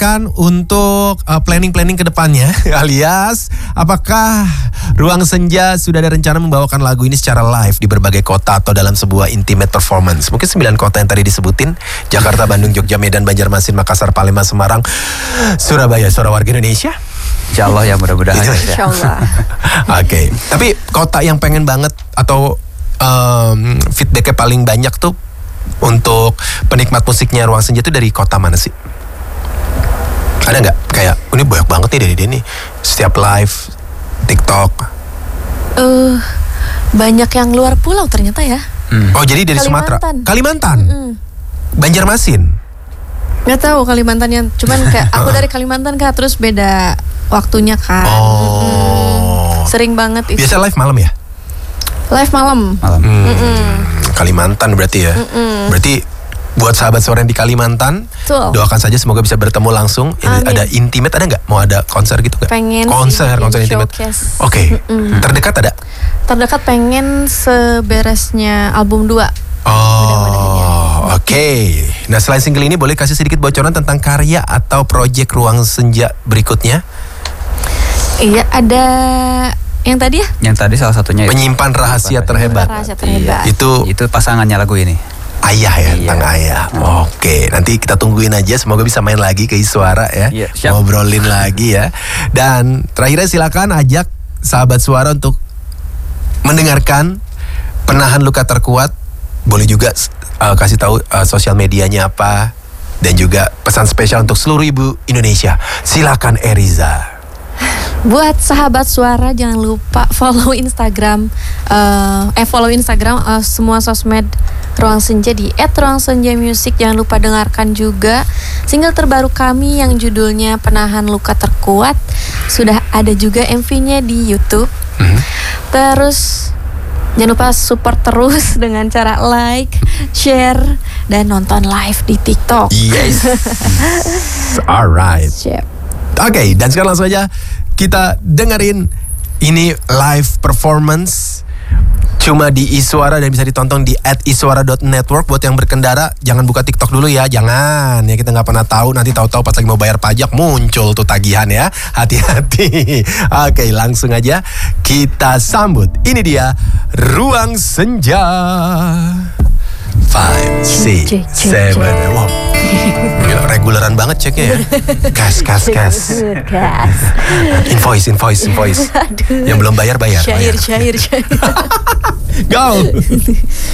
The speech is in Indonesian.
silakan untuk planning-planning ke depannya. Alias, apakah Ruang Senja sudah ada rencana membawakan lagu ini secara live di berbagai kota atau dalam sebuah intimate performance? Mungkin 9 kota yang tadi disebutin, Jakarta, Bandung, Jogja, Medan, Banjarmasin, Makassar, Palembang, Semarang, Surabaya, suara warga Indonesia. Insya Allah ya, mudah-mudahan. Insya Allah. Oke. Tapi kota yang pengen banget atau feedbacknya paling banyak tuh untuk penikmat musiknya Ruang Senja itu dari kota mana sih? Ada nggak? Kayak ini banyak banget nih dari dia nih. Setiap live TikTok. Banyak yang luar pulau ternyata ya. Oh, jadi dari Sumatera. Kalimantan. Banjarmasin. Nggak tahu Kalimantannya, cuman kayak aku dari Kalimantan Kak, terus beda waktunya kan. Sering banget itu. Biasa live malam ya? Live malam. Kalimantan berarti ya. Berarti buat sahabat suara yang di Kalimantan, Betul. doakan saja semoga bisa bertemu langsung. Ini ada intimate, ada nggak? Mau ada konser gitu nggak? Pengen konser intimate. Oke. Terdekat ada? Terdekat pengen seberesnya album 2. Oke. Nah, selain single ini boleh kasih sedikit bocoran tentang karya atau project Ruang Senja berikutnya? Iya, ada yang tadi ya? Yang tadi salah satunya Penyimpan Rahasia Terhebat. Rahasia Terhebat. Itu pasangannya lagu ini. Ayah ya, tentang ayah. Oke, nanti kita tungguin aja. Semoga bisa main lagi ke Iswara ya. Ngobrolin lagi ya. Dan terakhirnya silakan ajak sahabat suara untuk mendengarkan Penahan Luka Terkuat. Boleh juga kasih tahu sosial medianya apa. Dan juga pesan spesial untuk seluruh ibu Indonesia. Silakan Eriza. Buat sahabat suara jangan lupa follow Instagram semua sosmed Ruang Senja di @ruangsenjamusic. Jangan lupa dengarkan juga single terbaru kami yang judulnya Penahan Luka Terkuat. Sudah ada juga MV-nya di YouTube. Terus jangan lupa support terus dengan cara like, share, dan nonton live di TikTok. Yes. Alright. Siap. Oke, dan sekarang langsung aja kita dengerin ini live performance cuma di Iswara dan bisa ditonton di @iswara.network. Buat yang berkendara jangan buka TikTok dulu ya, jangan ya, kita nggak pernah tahu nanti tahu-tahu pas lagi mau bayar pajak muncul tuh tagihan ya, hati-hati. Oke, langsung aja kita sambut. Ini dia Ruang Senja. 5, 6, 7. Wow, gila, reguleran banget ceknya ya. Gas. Invoice. Yang belum bayar. Syair. Go.